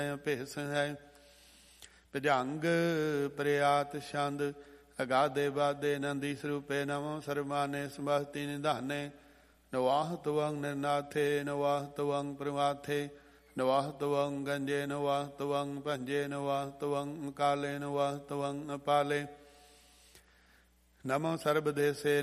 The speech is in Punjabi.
ਭੇਸ ਹੈ। ਭਜੰਗ ਪ੍ਰਿਆਤ ਛੰਦ ਅਗਾਧੇ ਬਾਧੇ ਨੰਦੀ ਸਰੂਪੇ ਨਮੋ ਸਰਮਾਨੇ ਸਮਸਤੀ ਨਿਧਾਨੇ। ਨਵਾਹ ਤਵੰਗ ਨਿਰਨਾਥੇ ਨਵਾਹ ਤਵੰਗ ਪ੍ਰਮਾਥੇ ਨਵਾਹ ਤਵੰਗ ਗੰਜੇ ਨਵਾਹ ਤਵੰਗ ਭੰਜੇ ਨਵਾਹ ਤਵੰਗ ਕਾਲੇ ਨਵਾਹ ਤਵੰਗ ਪਾਲੇ। ਨਮੋ ਸਰਬ ਦੇਸੇ